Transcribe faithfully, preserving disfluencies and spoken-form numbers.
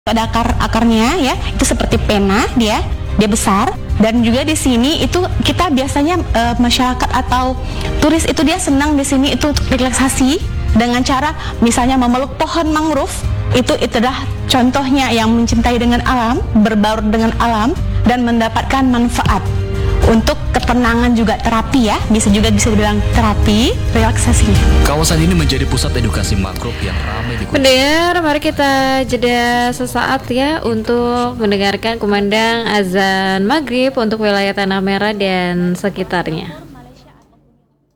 ada akar-akarnya ya, itu seperti pena dia, dia besar. Dan juga di sini itu kita biasanya e, masyarakat atau turis itu dia senang di sini itu untuk relaksasi dengan cara misalnya memeluk pohon mangrove. Itu itu adalah contohnya yang mencintai dengan alam, berbaur dengan alam dan mendapatkan manfaat untuk ketenangan juga, terapi ya, bisa juga bisa dibilang terapi relaksasinya. Kawasan ini menjadi pusat edukasi mangrove yang ramai dikunjungi. Pendengar, mari kita jeda sesaat ya untuk mendengarkan kumandang azan maghrib untuk wilayah Tanah Merah dan sekitarnya.